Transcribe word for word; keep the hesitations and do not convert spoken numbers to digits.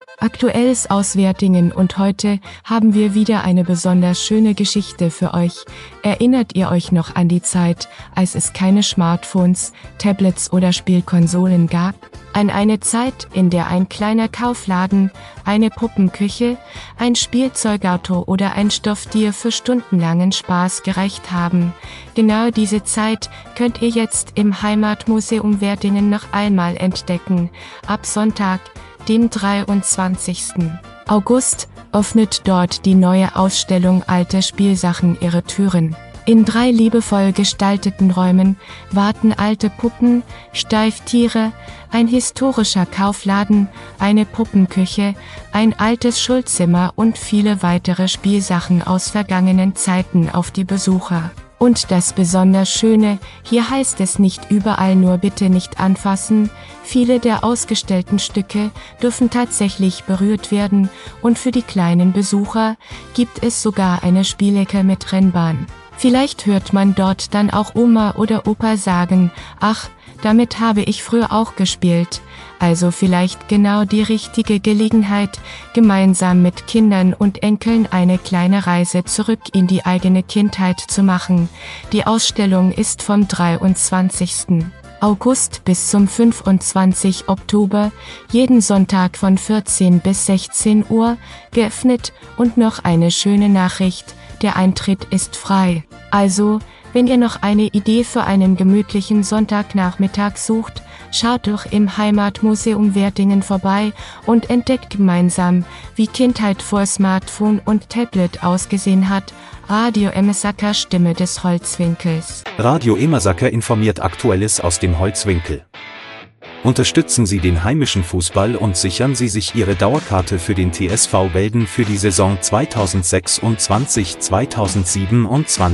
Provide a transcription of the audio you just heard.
Aktuelles aus Wertingen und heute haben wir wieder eine besonders schöne Geschichte für euch. Erinnert ihr euch noch an die Zeit, als es keine Smartphones, Tablets oder Spielkonsolen gab? An eine Zeit, in der ein kleiner Kaufladen, eine Puppenküche, ein Spielzeugauto oder ein Stofftier für stundenlangen Spaß gereicht haben. Genau diese Zeit könnt ihr jetzt im Heimatmuseum Wertingen noch einmal entdecken. Ab Sonntag, dem dreiundzwanzigsten August, öffnet dort die neue Ausstellung Alte Spielsachen ihre Türen. In drei liebevoll gestalteten Räumen warten alte Puppen, Steiftiere, ein historischer Kaufladen, eine Puppenküche, ein altes Schulzimmer und viele weitere Spielsachen aus vergangenen Zeiten auf die Besucher. Und das besonders Schöne, hier heißt es nicht überall nur bitte nicht anfassen, viele der ausgestellten Stücke dürfen tatsächlich berührt werden und für die kleinen Besucher gibt es sogar eine Spielecke mit Rennbahn. Vielleicht hört man dort dann auch Oma oder Opa sagen, ach, damit habe ich früher auch gespielt. Also vielleicht genau die richtige Gelegenheit, gemeinsam mit Kindern und Enkeln eine kleine Reise zurück in die eigene Kindheit zu machen. Die Ausstellung ist vom dreiundzwanzigsten August bis zum fünfundzwanzigsten Oktober, jeden Sonntag von vierzehn bis sechzehn Uhr, geöffnet und noch eine schöne Nachricht, der Eintritt ist frei. Also, wenn ihr noch eine Idee für einen gemütlichen Sonntagnachmittag sucht, schaut doch im Heimatmuseum Wertingen vorbei und entdeckt gemeinsam, wie Kindheit vor Smartphone und Tablet ausgesehen hat. Radio Emsacker, Stimme des Holzwinkels. Radio Emsacker informiert Aktuelles aus dem Holzwinkel. Unterstützen Sie den heimischen Fußball und sichern Sie sich Ihre Dauerkarte für den T S V Welden für die Saison zweitausendsechsundzwanzig zweitausendsiebenundzwanzig.